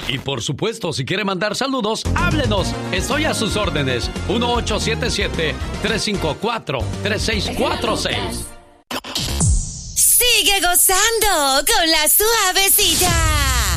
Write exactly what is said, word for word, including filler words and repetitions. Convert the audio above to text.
Y por supuesto, si quiere mandar saludos, háblenos. Estoy a sus órdenes. uno ocho siete siete, tres cinco cuatro, tres seis cuatro seis. Sigue gozando con la Suavecita.